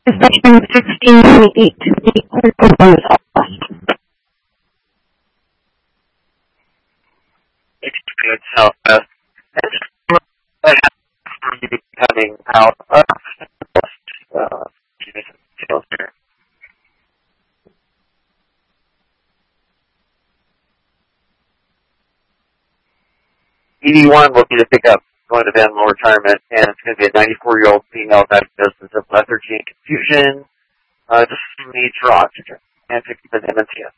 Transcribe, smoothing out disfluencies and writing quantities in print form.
Section 16 to be proposed. Experience Southwest. And just coming out of sales here. ED1 looking to pick up going to Van Low retirement, and it's going to be a 94-year-old female diagnosis of lethargy and confusion, just needs for oxygen, and 50% MNTS.